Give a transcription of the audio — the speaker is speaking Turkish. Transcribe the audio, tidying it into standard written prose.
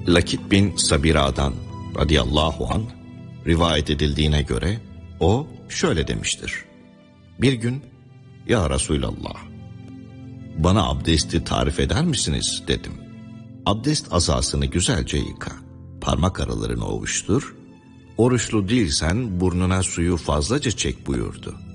Lakit bin Sabira'dan radıyallahu anh rivayet edildiğine göre o şöyle demiştir. Bir gün ya Resulallah, bana abdesti tarif eder misiniz dedim. Abdest azasını güzelce yıka, parmak aralarını ovuştur, oruçlu değilsen burnuna suyu fazlaca çek buyurdu.